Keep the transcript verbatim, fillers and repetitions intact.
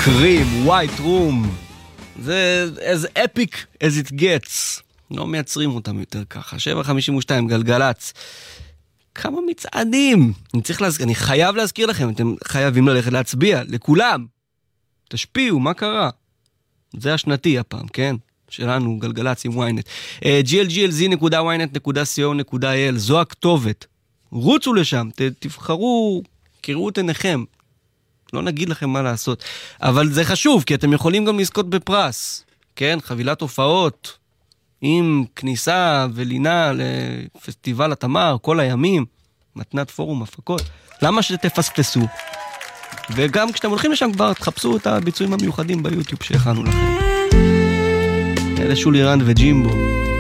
קרים, White Room. זה as epic as it gets. לא מייצרים אותם יותר ככה. שבע חמישים ושתיים, גלגלץ. כמה מצעדים. אני צריך להזכיר, אני חייב להזכיר לכם, אתם חייבים ללכת להצביע, לכולם. תשפיעו, מה קרה? זה השנתי הפעם, כן? שלנו, גלגלץ עם וויינט. ג'י אל ג'י אל זי נקודה וויינט נקודה סי או נקודה איי אל, זו הכתובת. רוצו לשם, תבחרו, קראו את עיניכם. לא נגיד לכם מה לעשות. אבל זה חשוב, כי אתם יכולים גם לזכות בפרס. כן, חבילת הופעות, עם כניסה ולינה לפסטיבל התמר, כל הימים, מתנת פורום הפקות. למה שתפספסו? וגם כשאתם הולכים לשם כבר, תחפשו את הביצועים המיוחדים ביוטיוב שהכנו לכם. אלה שולי רנד וג'ימבו.